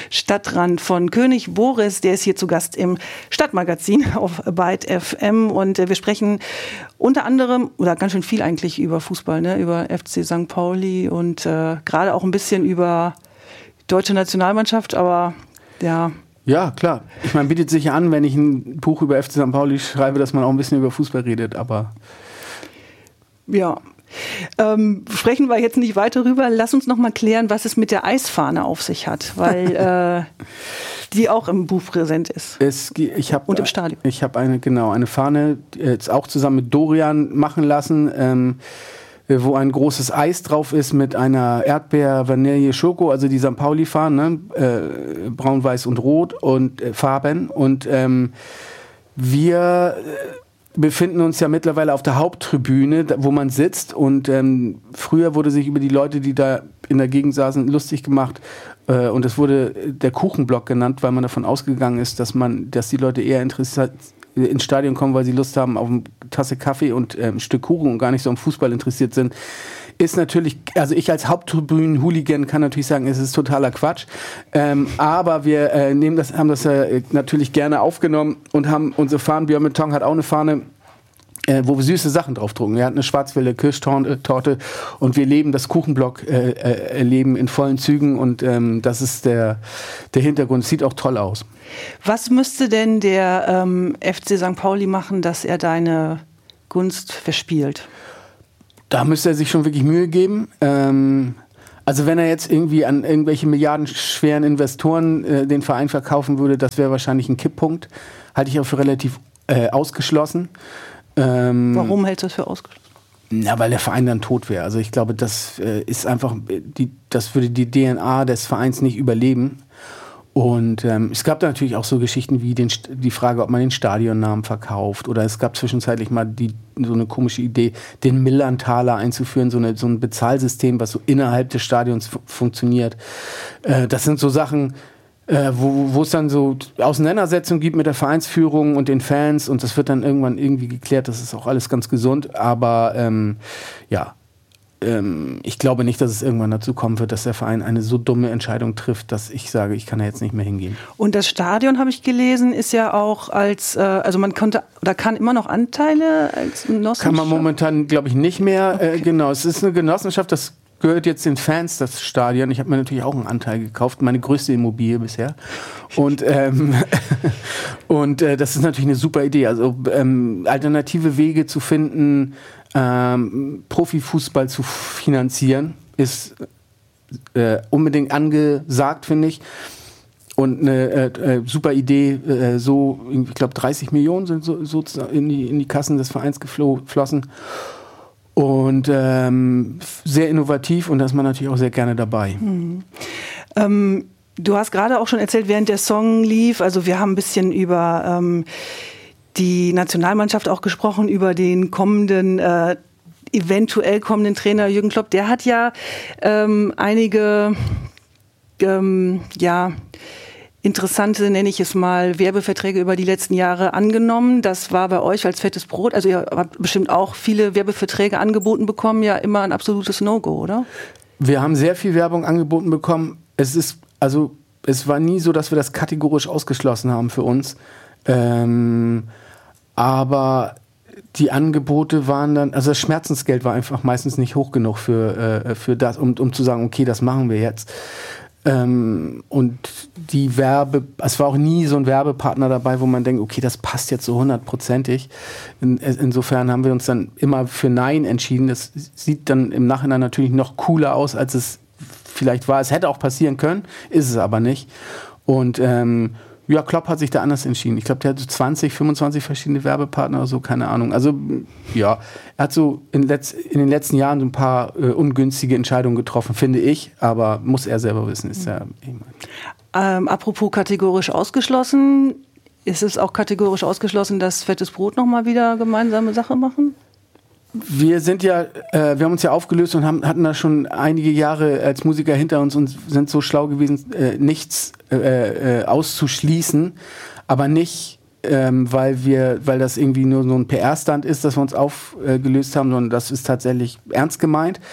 Stadtrand von König Boris. Der ist hier zu Gast im Stadtmagazin auf Byte FM und wir sprechen unter anderem, oder ganz schön viel eigentlich über Fußball, ne? Über FC St. Pauli und gerade auch ein bisschen über deutsche Nationalmannschaft, aber ja. Ja, klar. Ich meine, bietet sich an, wenn ich ein Buch über FC St. Pauli schreibe, dass man auch ein bisschen über Fußball redet, aber... Ja. Sprechen wir jetzt nicht weiter rüber. Lass uns noch mal klären, was es mit der Eisfahne auf sich hat, weil die auch im Buch präsent ist. Und im Stadion. Ich habe eine Fahne, jetzt auch zusammen mit Dorian machen lassen, wo ein großes Eis drauf ist mit einer Erdbeer, Vanille, Schoko, also die St. Pauli-Fahne, braun, weiß und rot und Farben. Und wir befinden uns ja mittlerweile auf der Haupttribüne, wo man sitzt, und früher wurde sich über die Leute, die da in der Gegend saßen, lustig gemacht, und es wurde der Kuchenblock genannt, weil man davon ausgegangen ist, dass die Leute eher interessiert ins Stadion kommen, weil sie Lust haben auf eine Tasse Kaffee und ein Stück Kuchen und gar nicht so am Fußball interessiert sind. Ist natürlich, also ich als Haupttribünen-Hooligan kann natürlich sagen, es ist totaler Quatsch. Aber wir haben das natürlich gerne aufgenommen und haben unsere Fahnen. Björn Beton hat auch eine Fahne, wo wir süße Sachen drauf drucken. Er hat eine Schwarzwälder Kirschtorte und wir leben das Kuchenblock-Leben in vollen Zügen, und das ist der Hintergrund. Sieht auch toll aus. Was müsste denn der FC St. Pauli machen, dass er deine Gunst verspielt? Da müsste er sich schon wirklich Mühe geben. Also wenn er jetzt irgendwie an irgendwelche milliardenschweren Investoren den Verein verkaufen würde, das wäre wahrscheinlich ein Kipppunkt. Halte ich auch für relativ ausgeschlossen. Warum hältst du das für ausgeschlossen? Na, weil der Verein dann tot wäre. Also ich glaube, das ist einfach, das würde die DNA des Vereins nicht überleben. Und es gab da natürlich auch so Geschichten wie die Frage, ob man den Stadionnamen verkauft. Oder es gab zwischenzeitlich mal so eine komische Idee, den Millern-Taler einzuführen, so ein Bezahlsystem, was so innerhalb des Stadions funktioniert. Das sind so Sachen, wo es dann so Auseinandersetzungen gibt mit der Vereinsführung und den Fans. Und das wird dann irgendwann irgendwie geklärt. Das ist auch alles ganz gesund. Aber ich glaube nicht, dass es irgendwann dazu kommen wird, dass der Verein eine so dumme Entscheidung trifft, dass ich sage, ich kann da jetzt nicht mehr hingehen. Und das Stadion, habe ich gelesen, ist ja auch also man konnte oder kann immer noch Anteile als Genossenschaft? Kann man momentan, glaube ich, nicht mehr. Okay. Genau, es ist eine Genossenschaft, das gehört jetzt den Fans, das Stadion. Ich habe mir natürlich auch einen Anteil gekauft, meine größte Immobilie bisher. Und das ist natürlich eine super Idee. Also alternative Wege zu finden, Profifußball zu finanzieren, ist unbedingt angesagt, finde ich. Und eine super Idee, ich glaube 30 Millionen sind so in die Kassen des Vereins geflossen. Und sehr innovativ, und da ist man natürlich auch sehr gerne dabei. Du hast gerade auch schon erzählt, während der Song lief, also wir haben ein bisschen über die Nationalmannschaft auch gesprochen, über den eventuell kommenden Trainer Jürgen Klopp. Der hat ja einige interessante, nenne ich es mal, Werbeverträge über die letzten Jahre angenommen. Das war bei euch als fettes Brot. Also ihr habt bestimmt auch viele Werbeverträge angeboten bekommen. Ja, immer ein absolutes No-Go, oder? Wir haben sehr viel Werbung angeboten bekommen. Es war nie so, dass wir das kategorisch ausgeschlossen haben für uns. Aber die Angebote waren dann, also das Schmerzensgeld war einfach meistens nicht hoch genug für das, um zu sagen, okay, das machen wir jetzt. Und es war auch nie so ein Werbepartner dabei, wo man denkt, okay, das passt jetzt so 100%ig. Insofern haben wir uns dann immer für Nein entschieden. Das sieht dann im Nachhinein natürlich noch cooler aus, als es vielleicht war. Es hätte auch passieren können, ist es aber nicht. Und Klopp hat sich da anders entschieden. Ich glaube, der hat so 20, 25 verschiedene Werbepartner oder so, keine Ahnung. Also ja, er hat so in den letzten Jahren so ein paar ungünstige Entscheidungen getroffen, finde ich. Aber muss er selber wissen. Ist ja apropos kategorisch ausgeschlossen, ist es auch kategorisch ausgeschlossen, dass Fettes Brot nochmal wieder gemeinsame Sache machen? Wir haben uns ja aufgelöst und hatten da schon einige Jahre als Musiker hinter uns und sind so schlau gewesen, nichts auszuschließen, aber nicht, weil das irgendwie nur so ein PR-Stand ist, dass wir uns aufgelöst haben, sondern das ist tatsächlich ernst gemeint.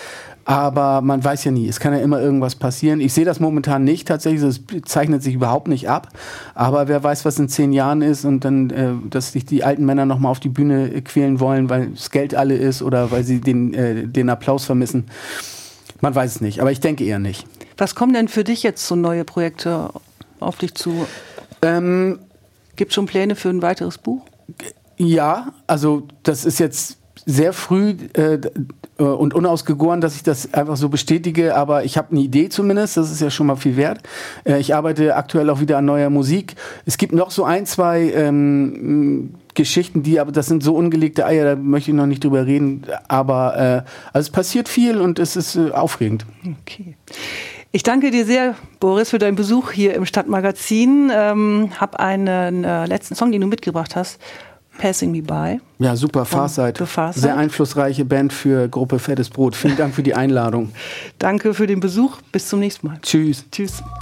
Aber man weiß ja nie, es kann ja immer irgendwas passieren. Ich sehe das momentan nicht tatsächlich, es zeichnet sich überhaupt nicht ab. Aber wer weiß, was in 10 Jahren ist und dann, dass sich die alten Männer nochmal auf die Bühne quälen wollen, weil das Geld alle ist oder weil sie den Applaus vermissen. Man weiß es nicht, aber ich denke eher nicht. Was kommen denn für dich jetzt so neue Projekte auf dich zu? Gibt es schon Pläne für ein weiteres Buch? Ja, also das ist jetzt sehr früh und unausgegoren, dass ich das einfach so bestätige, aber ich habe eine Idee zumindest, das ist ja schon mal viel wert. Ich arbeite aktuell auch wieder an neuer Musik. Es gibt noch so 1, 2 Geschichten, aber das sind so ungelegte Eier, da möchte ich noch nicht drüber reden, aber also es passiert viel und es ist aufregend. Okay. Ich danke dir sehr, Boris, für deinen Besuch hier im Stadtmagazin. Hab einen letzten Song, den du mitgebracht hast, Passing Me By. Ja, super, Farsight. Sehr einflussreiche Band für Gruppe Fettes Brot. Vielen Dank für die Einladung. Danke für den Besuch. Bis zum nächsten Mal. Tschüss. Tschüss.